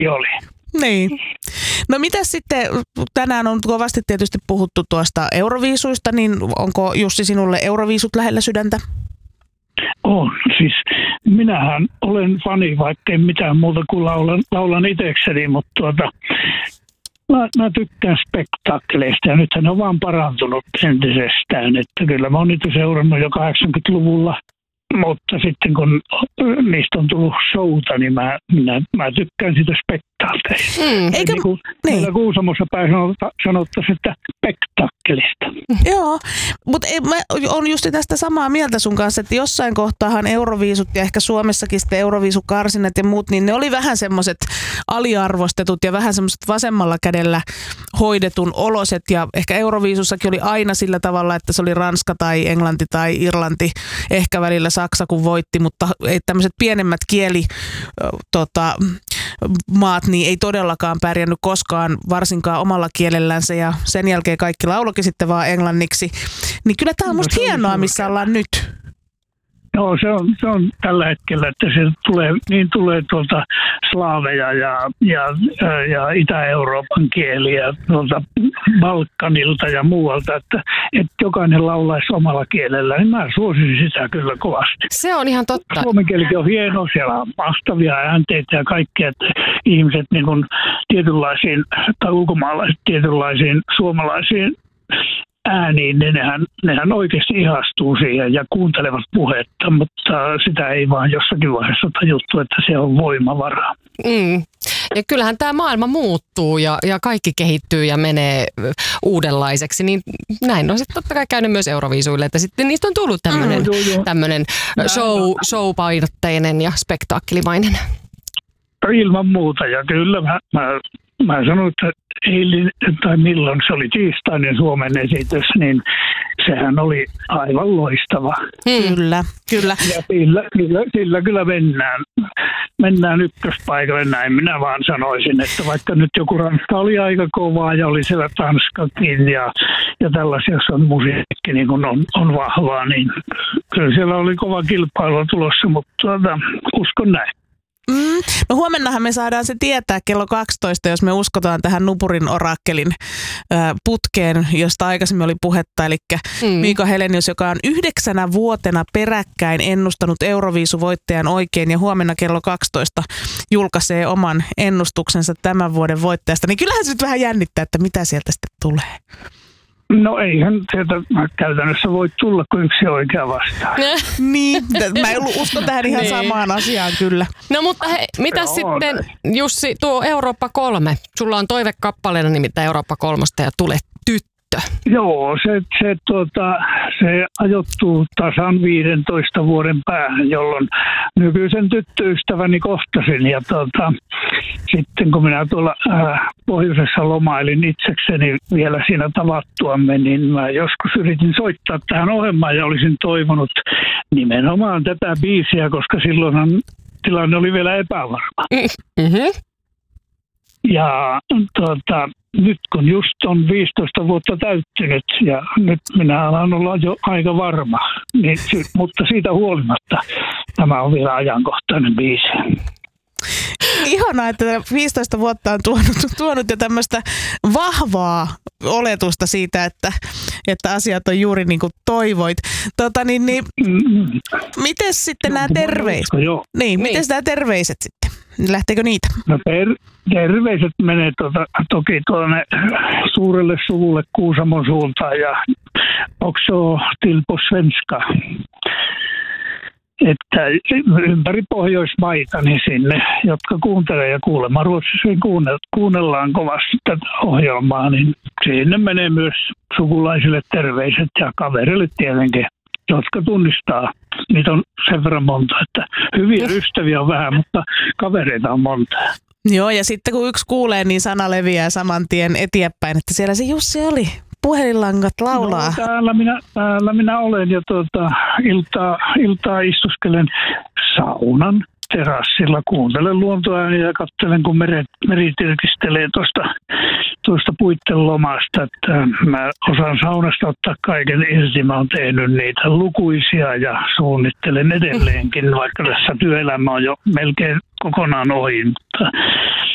oli. Niin. No mitäs sitten, tänään on kovasti tietysti puhuttu tuosta Euroviisuista, niin onko Jussi sinulle Euroviisut lähellä sydäntä? On, siis minähän olen fani, vaikka en mitään muuta kuin laulan itsekseni, mutta mä tykkään spektakkeleista ja nythän ne on vaan parantunut entisestään, että kyllä mä oon niitä seurannut jo 80-luvulla. Mutta sitten kun niistä on tullut showta, niin mä tykkään sitä spektaakkelista. Eikö? Niin kuin meillä Kuusamossa päin sanottaisiin, että spektaakkelista. Joo, mutta mä oon just tästä samaa mieltä sun kanssa, että jossain kohtaahan Euroviisut ja ehkä Suomessakin sitten Euroviisukarsinnat ja muut, niin ne oli vähän semmoiset aliarvostetut ja vähän semmoiset vasemmalla kädellä hoidetun oloset. Ja ehkä Euroviisussakin oli aina sillä tavalla, että se oli Ranska tai Englanti tai Irlanti, ehkä välillä Saksa kun voitti, mutta tämmöiset pienemmät maat niin ei todellakaan pärjännyt koskaan varsinkaan omalla kielellänsä ja sen jälkeen kaikki laulokin sitten vaan englanniksi. Niin kyllä tämä on musta hienoa, missä ollaan nyt. Joo, se on tällä hetkellä, että se tulee tuolta slaaveja ja Itä-Euroopan kieliä tuolta Balkanilta ja muualta, että jokainen laulaisi omalla kielellä, niin mä suosisin sitä kyllä kovasti. Se on ihan totta. Suomen kielikin on hieno, siellä on mahtavia äänteitä ja kaikkea, että ihmiset niin kuin tietynlaisiin, tai ulkomaalaiset tietynlaisiin suomalaisiin ääniin, niin nehän oikeasti ihastuu siihen ja kuuntelevat puhetta, mutta sitä ei vaan jossakin vaiheessa tajuttu, että se on voimavara. Ja kyllähän tämä maailma muuttuu ja kaikki kehittyy ja menee uudenlaiseksi, niin näin on sitten totta kai käynyt myös Euroviisuille, että sitten niistä on tullut tämmöinen show-painotteinen ja spektaakkelimainen. Ilman muuta, ja kyllä mä sanoin, että eilen, tai milloin se oli tiistainen Suomen esitys, niin sehän oli aivan loistava. Kyllä. Ja sillä kyllä mennään ykköspaikalle, näin minä vaan sanoisin, että vaikka nyt joku Ranska oli aika kovaa ja oli siellä Tanskakin ja tällaisia, jos on musiikki niin kun on vahvaa, niin kyllä siellä oli kova kilpailu tulossa, mutta uskon näin. No huomennahan me saadaan se tietää kello 12, jos me uskotaan tähän Nupurin orakkelin putkeen, josta aikaisemmin oli puhetta. Eli Miika Helenius, joka on 9 vuotena peräkkäin ennustanut Euroviisuvoittajan oikein ja huomenna kello 12 julkaisee oman ennustuksensa tämän vuoden voittajasta. Niin kyllähän se nyt vähän jännittää, että mitä sieltä sitten tulee. No eihän sieltä käytännössä voi tulla kuin yksi oikea vastaus. Niin, mä uskon tähän ihan samaan asiaan kyllä. No mutta mitä sitten, Jussi, tuo Eurooppa 3? Sulla on toivekappaleena nimittäin Eurooppa 3 ja Tule tyttö. Joo, se ajoittuu tasan 15 vuoden päähän, jolloin nykyisen tyttöystäväni kohtasin. Ja sitten kun minä tuolla pohjoisessa lomailin itsekseni vielä siinä tavattuamme, niin mä joskus yritin soittaa tähän ohjelmaan ja olisin toivonut nimenomaan tätä biisiä, koska silloinhan tilanne oli vielä epävarma. Ja nyt kun just on 15 vuotta täyttynyt ja nyt minä alan olla jo aika varma, niin mutta siitä huolimatta tämä on vielä ajankohtainen biisi. Ihanaa, että 15 vuotta on tuonut jo tämmöistä vahvaa oletusta siitä, että asiat on juuri niin kuin toivoit. Mites sitten nämä terveiset? Mites nämä terveiset sitten? Lähteekö niitä? No terveiset menee toki tuonne suurelle suvulle Kuusamon suuntaan ja också till på svenska. Että ympäri Pohjoismaita, niin sinne, jotka kuuntelee ja kuulemma Ruotsissa kuunnellaan kovasti tätä ohjelmaa, niin sinne menee myös sukulaisille terveiset ja kaverille tietenkin, jotka tunnistaa. Niitä on sen verran monta, että hyviä ystäviä on vähän, mutta kavereita on monta. Joo, ja sitten kun yksi kuulee, niin sana leviää saman tien eteenpäin, että siellä se Jussi oli. Puhelinlangat laulaa. No, täällä minä olen ja iltaa istuskelen saunan terassilla, kuuntelen luontoääniä ja katselen, kun meri tirkistelee tuosta puitten lomasta. Että mä osaan saunasta ottaa kaiken irti. Mä oon tehnyt niitä lukuisia ja suunnittelen edelleenkin, vaikka tässä työelämä on jo melkein kokonaan ohi. Mutta